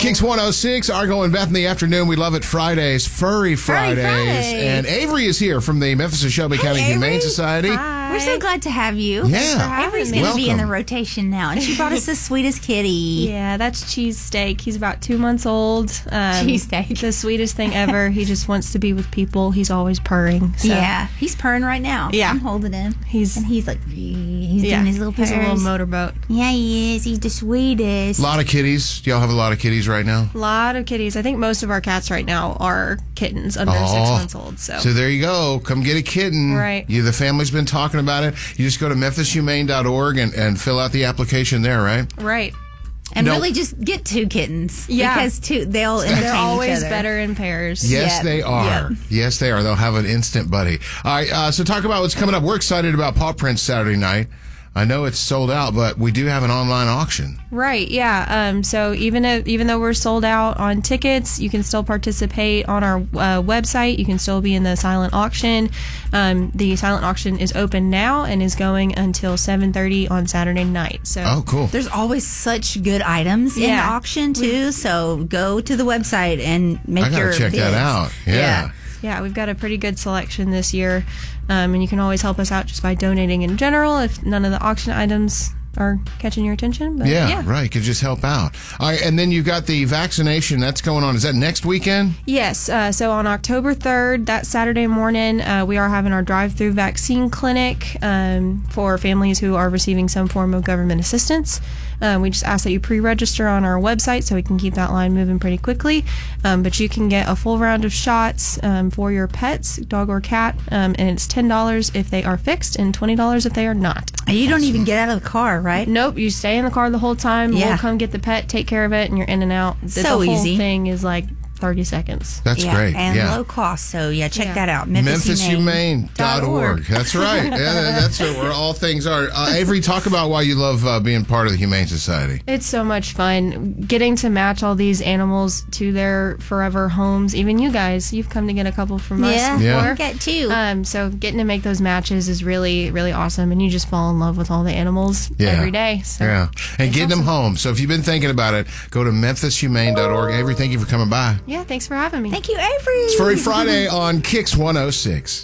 Kicks 106, Argo and Beth in the afternoon. We love it Fridays, Furry Fridays. And Avery is here from the Memphis and Shelby County Humane Society. Hi. We're so glad to have you. Yeah. Avery's going to be in the rotation now. And she brought us the sweetest kitty. Yeah, that's Cheesesteak. He's about 2 months old. Cheesesteak. The sweetest thing ever. He just wants to be with people. He's always purring. So. Yeah, he's purring right now. Yeah. I'm holding him. And he's like, he's doing his little purrs. He's a little motorboat. Yeah, he is. He's the sweetest. A lot of kitties. Do y'all have a lot of kitties right now? A lot of kitties. I think most of our cats right now are kittens under 6 months old. So there you go. Come get a kitten. Right. The family's been talking about it. You just go to memphishumane.org and fill out the application there, right? Right. And really just get 2 kittens. Yeah. Because they'll entertain They're always each other. better in pairs. Yes, they are. Yep. Yes, they are. They'll have an instant buddy. All right, so talk about what's coming up. We're excited about Paw Prints Saturday night. I know it's sold out, but we do have an online auction. Right, yeah. So even though we're sold out on tickets, you can still participate on our website. You can still be in the silent auction. The silent auction is open now and is going until 7:30 on Saturday night. So cool. There's always such good items in the auction, too. So go to the website and make your I gotta check bids. that out. Yeah. Yeah, we've got a pretty good selection this year. And you can always help us out just by donating in general if none of the auction items are catching your attention. But yeah, right. Could just help out. All right, and then you've got the vaccination that's going on. Is that next weekend? Yes. So on October 3rd, that Saturday morning, we are having our drive-through vaccine clinic for families who are receiving some form of government assistance. We just ask that you pre-register on our website so we can keep that line moving pretty quickly. But you can get a full round of shots for your pets, dog or cat, and it's $10 if they are fixed and $20 if they are not. And you don't even get out of the car, right? Nope, you stay in the car the whole time. Yeah. We'll come get the pet, take care of it, and you're in and out. The whole easy. thing is like 30 seconds. That's great. And low cost. So, check that out. memphishumane.org. That's right. That's where all things are. Avery, talk about why you love being part of the Humane Society. It's so much fun getting to match all these animals to their forever homes. Even you guys, you've come to get a couple from us before. Yeah, get 2. So getting to make those matches is really, really awesome. And you just fall in love with all the animals every day. So and getting them home. So if you've been thinking about it, go to memphishumane.org. Avery, thank you for coming by. Yeah, thanks for having me. Thank you, Avery. It's Furry Friday on Kicks 106.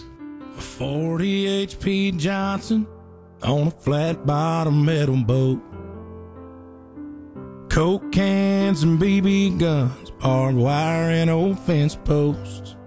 40 HP Johnson on a flat bottom metal boat. Coke cans and BB guns, barbed wire and old fence posts.